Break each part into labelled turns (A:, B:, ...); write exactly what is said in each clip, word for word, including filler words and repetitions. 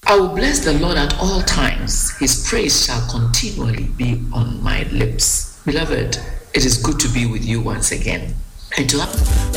A: I will bless the Lord at all times. His praise shall continually be on my lips. Beloved, it is good to be with you once again. And to have...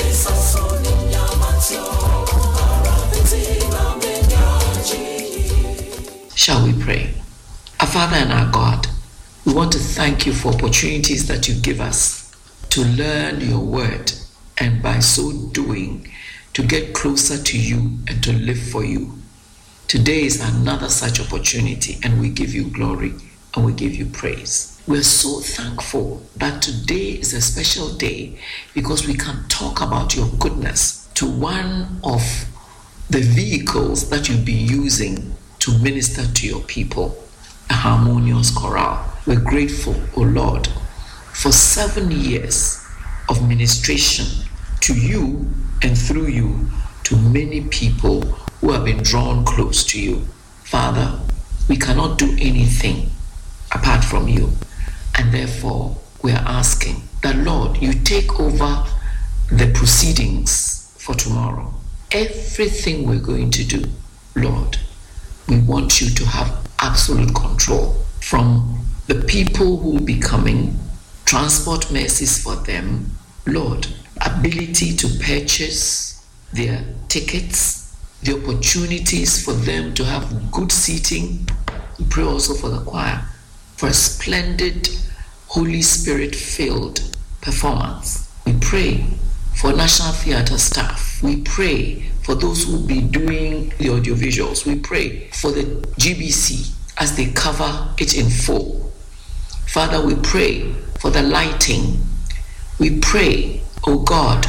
A: Shall we pray? Our Father and our God, we want to thank you for opportunities that you give us to learn your word, and by so doing, to get closer to you and to live for you. Today is another such opportunity, and we give you glory and we give you praise. We're so thankful that today is a special day because we can talk about your goodness to one of the vehicles that you'll be using to minister to your people, a harmonious chorale. We're grateful, O Lord, for seven years of ministration to you and through you to many people who have been drawn close to you. Father, we cannot do anything apart from you, and therefore we are asking that, Lord, you take over the proceedings for tomorrow. Everything we're going to do, Lord, we want you to have absolute control from the people who will be coming, transport mercies for them, Lord, ability to purchase their tickets, the opportunities for them to have good seating. We pray also for the choir for a splendid Holy Spirit-filled performance. We pray for National Theatre staff. We pray for those who will be doing the audiovisuals. We pray for the G B C as they cover it in full. Father, we pray for the lighting. We pray, oh God,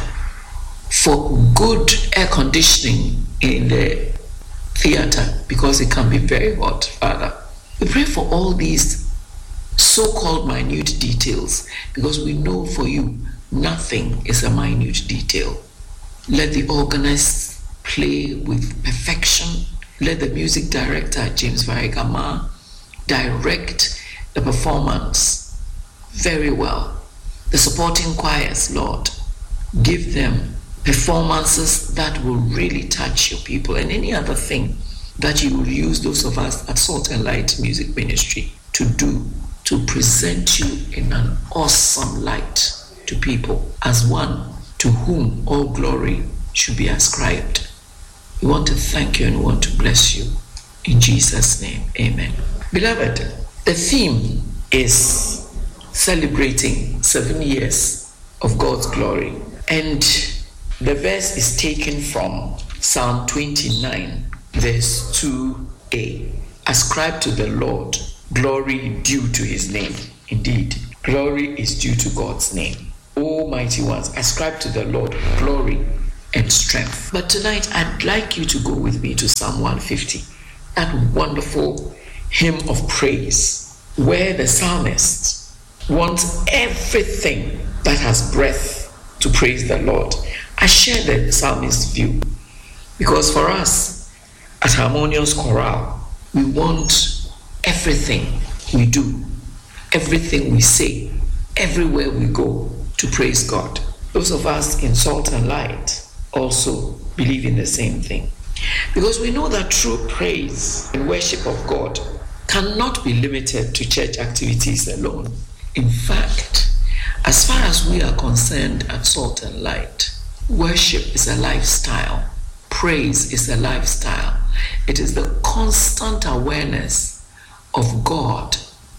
A: for good air conditioning in the theater because it can be very hot, Father. We pray for all these so-called minute details because we know for you nothing is a minute detail. Let the organist play with perfection. Let the music director, James Varigama, direct the performance very well. The supporting choirs, Lord, give them performances that will really touch your people, and any other thing that you will use those of us at Salt and Light Music Ministry to do to present you in an awesome light to people as one to whom all glory should be ascribed. We want to thank you and we want to bless you. In Jesus' name, amen. Beloved, the theme is celebrating seven years of God's glory, and the verse is taken from Psalm twenty-nine, verse two a. Ascribe to the Lord glory due to his name. Indeed, glory is due to God's name. O mighty ones, ascribe to the Lord glory and strength. But tonight, I'd like you to go with me to Psalm one fifty, that wonderful hymn of praise, where the psalmist wants everything that has breath to praise the Lord. I share the psalmist's view because for us at Harmonious Chorale, we want everything we do, everything we say, everywhere we go to praise God. Those of us in Salt and Light also believe in the same thing because we know that true praise and worship of God cannot be limited to church activities alone. In fact, as far as we are concerned at Salt and Light, worship is a lifestyle. Praise is a lifestyle. It is the constant awareness of God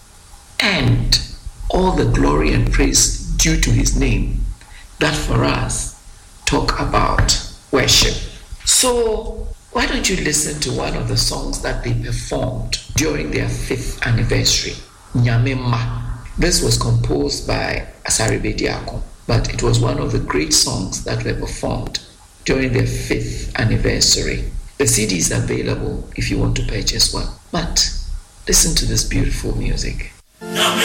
A: and all the glory and praise due to his name that for us talk about worship. So why don't you listen to one of the songs that they performed during their fifth anniversary, Nyamema. This was composed by Asari Bediako, but it was one of the great songs that were performed during their fifth anniversary. The C D is available if you want to purchase one. But listen to this beautiful music.